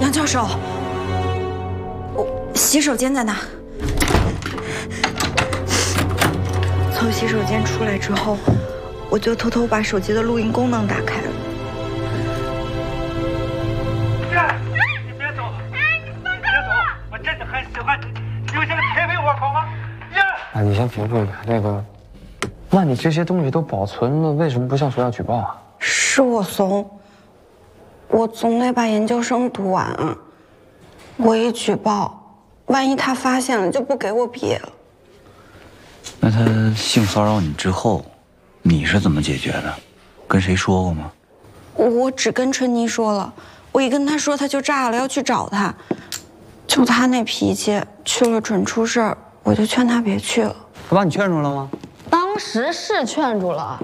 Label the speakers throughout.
Speaker 1: 杨教授，洗手间在哪？从洗手间出来之后，我就偷偷把手机的录音功能打开了。
Speaker 2: 你别走！你别走！我真的很喜欢你，留下来陪陪我好吗？
Speaker 3: 哎，你先平复一下。那个，那你这些东西都保存了，为什么不向学校举报啊？
Speaker 1: 是我怂，我总得把研究生读完啊。我一举报，万一他发现了，就不给我毕业了。
Speaker 4: 那他性骚扰你之后，你是怎么解决的？跟谁说过吗？
Speaker 1: 我只跟春妮说了，我一跟他说他就炸了，要去找他。就他那脾气，去了准出事儿，我就劝他别去了。
Speaker 3: 他把你劝住了吗？
Speaker 5: 当时是劝住了，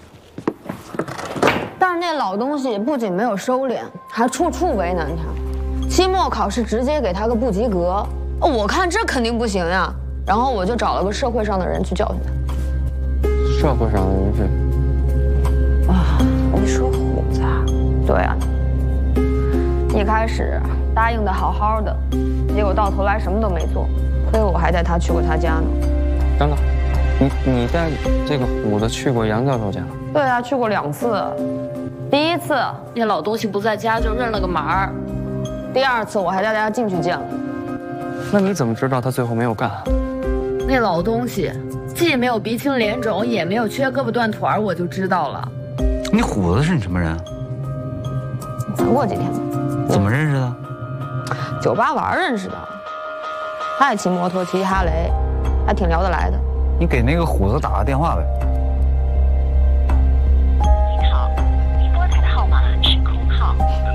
Speaker 5: 但是那老东西不仅没有收敛，还处处为难他。期末考试直接给他个不及格，我看这肯定不行呀。然后我就找了个社会上的人去教训他。
Speaker 3: 社会上的人是
Speaker 5: 啊，你说虎子啊？对啊，一开始答应的好好的，结果到头来什么都没做，亏我还带他去过他家呢。
Speaker 3: 等等，你带这个虎子去过杨教授家？
Speaker 5: 对啊，去过2次。第一次
Speaker 6: 那老东西不在家，就认了个忙儿。
Speaker 5: 第2次我还带他进去见了。
Speaker 3: 那你怎么知道他最后没有干？
Speaker 6: 那老东西既没有鼻青脸肿，也没有缺胳膊断腿，我就知道了。
Speaker 4: 你虎子是你什么人？
Speaker 5: 才过几天。
Speaker 4: 怎么认识的？
Speaker 5: 酒吧玩认识的。他也骑摩托，骑哈雷，还挺聊得来的。
Speaker 4: 你给那个虎子打个电话呗。
Speaker 7: 您好，您拨打的号码是空号。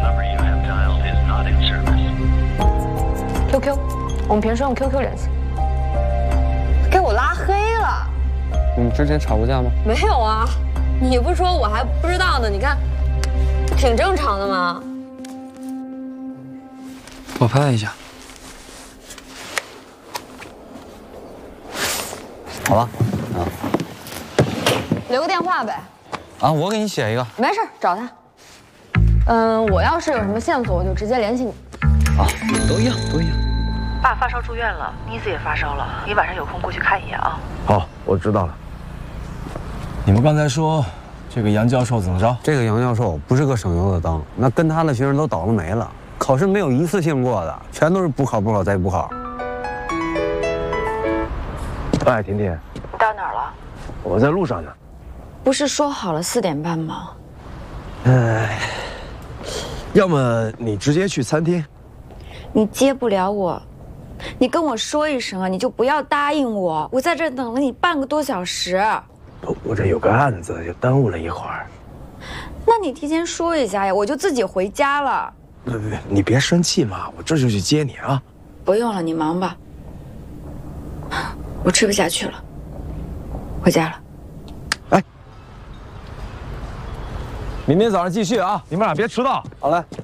Speaker 5: QQ， 我们平时用 QQ 联系。给我拉黑了。
Speaker 3: 你们之前吵过架吗？
Speaker 5: 没有啊，你不说我还不知道呢。你看，挺正常的嘛。
Speaker 3: 我拍一下。
Speaker 4: 好吧，啊，
Speaker 5: 留个电话呗。
Speaker 4: 啊，我给你写一个。
Speaker 5: 没事，找他。我要是有什么线索，我就直接联系你。
Speaker 4: 啊，都一样，都一样。
Speaker 8: 爸发烧住院了，妮子也发烧了，你晚上有空过去看一眼啊。
Speaker 9: 好，我知道了。你们刚才说这个杨教授怎么着？
Speaker 10: 这个杨教授不是个省油的灯，那跟他的学生都倒了霉了，考试没有一次性过的，全都是补考再补考。
Speaker 9: 哎，婷婷，
Speaker 8: 你到哪儿了？
Speaker 9: 我在路上呢。
Speaker 1: 不是说好了4点半吗？
Speaker 9: 要么你直接去餐厅。
Speaker 1: 你接不了我，你跟我说一声啊，你就不要答应我。我在这等了你半个多小时。
Speaker 9: 我这有个案子，就耽误了一会儿。
Speaker 1: 那你提前说一下呀，我就自己回家了。
Speaker 9: 不，你别生气嘛，我这就去接你啊。
Speaker 1: 不用了，你忙吧。我吃不下去了，回家了。
Speaker 9: 哎，明天早上继续啊，你们俩别迟到。
Speaker 10: 好嘞。